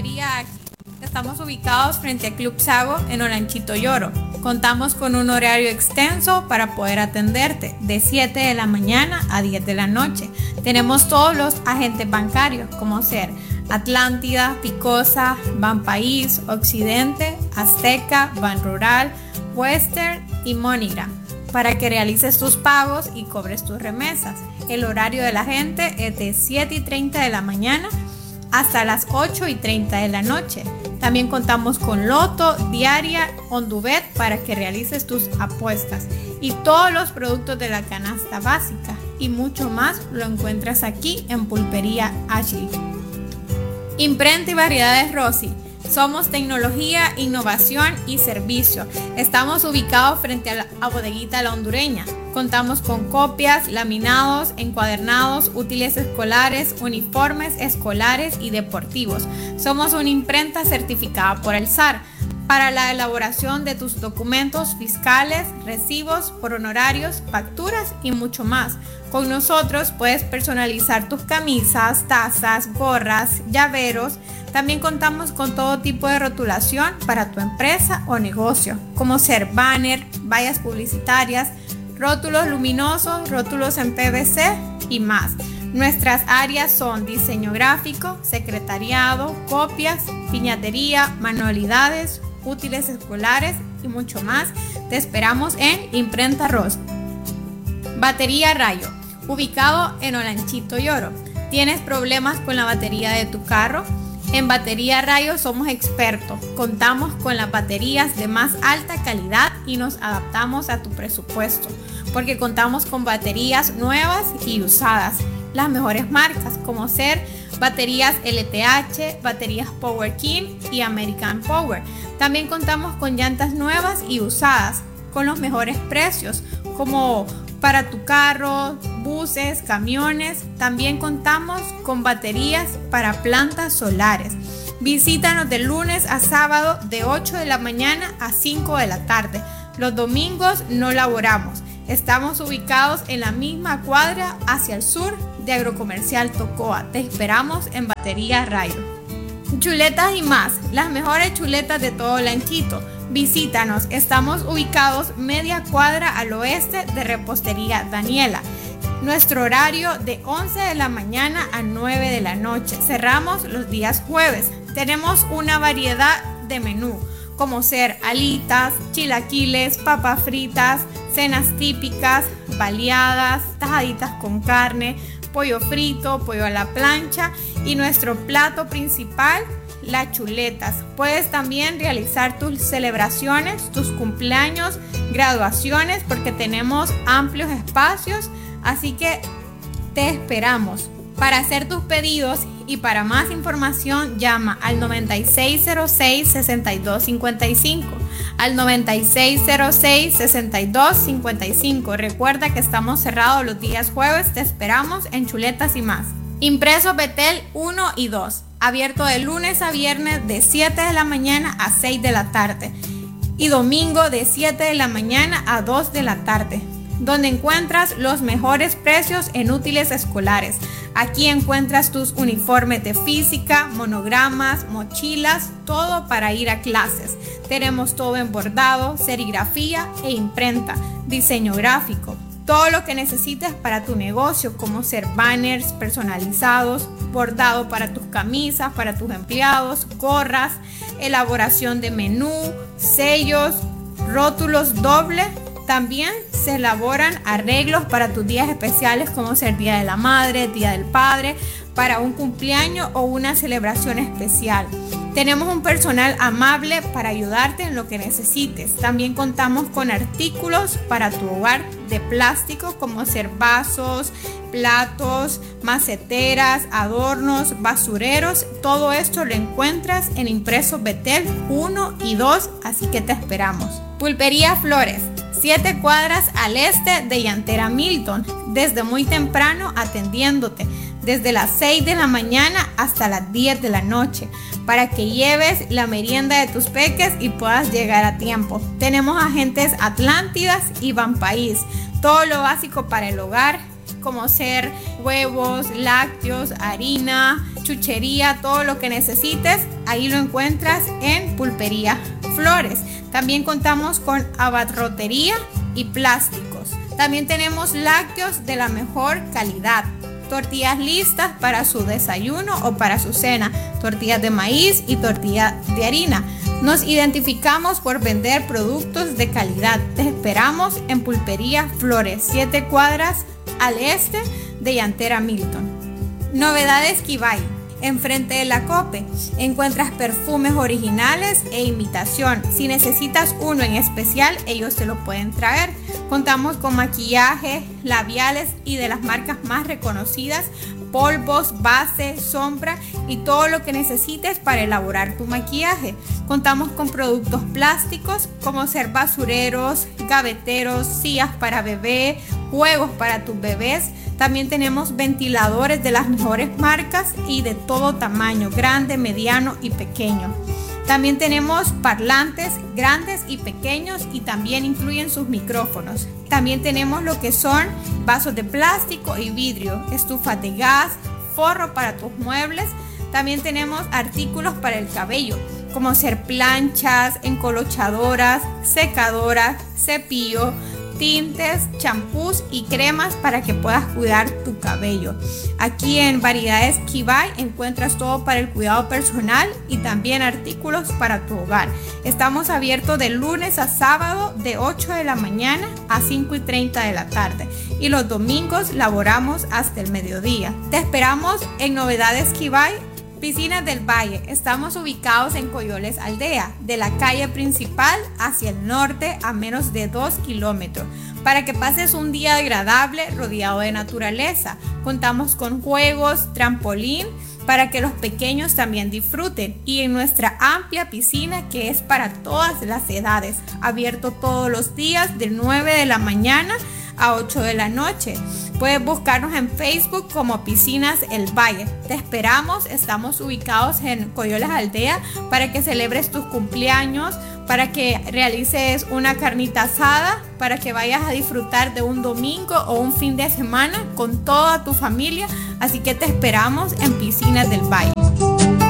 Pulpería Aki. Estamos ubicados frente al Club Sago en Olanchito Lloro. Contamos con un horario extenso para poder atenderte de 7 de la mañana a 10 de la noche. Tenemos todos los agentes bancarios como ser Atlántida, Picosa, Banpaís, Occidente, Azteca, Banrural, Western y MoneyGram para que realices tus pagos y cobres tus remesas. El horario de la gente es de 7:30 de la mañana hasta las 8:30 de la noche. También contamos con loto, diaria, ondubet para que realices tus apuestas y todos los productos de la canasta básica y mucho más lo encuentras aquí en Pulpería Ashley. Imprenta y variedades Rossi. Somos tecnología, innovación y servicio. Estamos ubicados frente a Bodeguita La Hondureña. Contamos con copias, laminados, encuadernados, útiles escolares, uniformes escolares y deportivos. Somos una imprenta certificada por el SAR para la elaboración de tus documentos fiscales, recibos por honorarios, facturas y mucho más. Con nosotros puedes personalizar tus camisas, tazas, gorras, llaveros. También contamos con todo tipo de rotulación para tu empresa o negocio, como ser banner, vallas publicitarias, rótulos luminosos, rótulos en PVC y más. Nuestras áreas son diseño gráfico, secretariado, copias, piñatería, manualidades, útiles escolares y mucho más. Te esperamos en Imprenta Rossi. Batería Rayo, ubicado en Olanchito Lloro. ¿Tienes problemas con la batería de tu carro? En Batería Rayo somos expertos. Contamos con las baterías de más alta calidad y nos adaptamos a tu presupuesto, porque contamos con baterías nuevas y usadas. Las mejores marcas como ser baterías LTH, baterías Power King y American Power. También contamos con llantas nuevas y usadas con los mejores precios como para tu carro, buses, camiones. También contamos con baterías para plantas solares. Visítanos de lunes a sábado de 8 de la mañana a 5 de la tarde. Los domingos no laboramos. Estamos ubicados en la misma cuadra hacia el sur de Agrocomercial Tocoa. Te esperamos en Batería Rayo. Chuletas y más, las mejores chuletas de todo Olanchito. Visítanos, estamos ubicados media cuadra al oeste de Repostería Daniela. Nuestro horario de 11 de la mañana a 9 de la noche. Cerramos los días jueves. Tenemos una variedad de menú, como ser alitas, chilaquiles, papas fritas, cenas típicas, baleadas, tajaditas con carne, pollo frito, pollo a la plancha y nuestro plato principal, las chuletas. Puedes también realizar tus celebraciones, tus cumpleaños, graduaciones, porque tenemos amplios espacios, así que te esperamos. Para hacer tus pedidos y para más información llama al 9606-6255, al 9606-6255. Recuerda que estamos cerrados los días jueves, te esperamos en Chuletas y más. Impreso Betel 1 y 2, abierto de lunes a viernes de 7 de la mañana a 6 de la tarde y domingo de 7 de la mañana a 2 de la tarde, donde encuentras los mejores precios en útiles escolares. Aquí encuentras tus uniformes de física, monogramas, mochilas, todo para ir a clases. Tenemos todo en bordado, serigrafía e imprenta, diseño gráfico. Todo lo que necesites para tu negocio, como ser banners personalizados, bordado para tus camisas, para tus empleados, gorras, elaboración de menú, sellos, rótulos doble. También se elaboran arreglos para tus días especiales, como ser Día de la Madre, Día del Padre, para un cumpleaños o una celebración especial. Tenemos un personal amable para ayudarte en lo que necesites. También contamos con artículos para tu hogar de plástico, como ser vasos, platos, maceteras, adornos, basureros. Todo esto lo encuentras en Impreso Betel 1 y 2, así que te esperamos. Pulpería Flores, 7 cuadras al este de Llantera Milton, desde muy temprano atendiéndote, desde las 6 de la mañana hasta las 10 de la noche, para que lleves la merienda de tus peques y puedas llegar a tiempo. Tenemos agentes Atlántidas y Banpaís, todo lo básico para el hogar, como ser huevos, lácteos, harina, chuchería, todo lo que necesites, ahí lo encuentras en Pulpería Flores. También contamos con abarrotería y plásticos. También tenemos lácteos de la mejor calidad. Tortillas listas para su desayuno o para su cena, tortillas de maíz y tortillas de harina. Nos identificamos por vender productos de calidad. Te esperamos en Pulpería Flores, 7 cuadras al este de Llantera Milton. Novedades Kibay. Enfrente de la Cope encuentras perfumes originales e imitación. Si necesitas uno en especial, ellos te lo pueden traer. Contamos con maquillaje, labiales y de las marcas más reconocidas, polvos, base, sombra y todo lo que necesites para elaborar tu maquillaje. Contamos con productos plásticos como ser basureros, gaveteros, sillas para bebé, juegos para tus bebés. También tenemos ventiladores de las mejores marcas y de todo tamaño, grande, mediano y pequeño. También tenemos parlantes grandes y pequeños y también incluyen sus micrófonos. También tenemos lo que son vasos de plástico y vidrio, estufas de gas, forro para tus muebles. También tenemos artículos para el cabello, como ser planchas, encolochadoras, secadoras, cepillo, tintes, champús y cremas para que puedas cuidar tu cabello. Aquí en Variedades Kibay encuentras todo para el cuidado personal y también artículos para tu hogar. Estamos abiertos de lunes a sábado de 8 de la mañana a 5:30 de la tarde y los domingos laboramos hasta el mediodía. Te esperamos en Novedades Kibay, Piscinas del Valle. Estamos ubicados en Coyoles Aldea, de la calle principal hacia el norte a menos de 2 kilómetros, para que pases un día agradable rodeado de naturaleza. Contamos con juegos, trampolín, para que los pequeños también disfruten, y en nuestra amplia piscina que es para todas las edades, abierto todos los días de 9 de la mañana a 8 de la noche. Puedes buscarnos en Facebook como Piscinas El Valle. Te esperamos, estamos ubicados en Coyoles Aldea para que celebres tus cumpleaños, para que realices una carnita asada, para que vayas a disfrutar de un domingo o un fin de semana con toda tu familia. Así que te esperamos en Piscinas del Valle.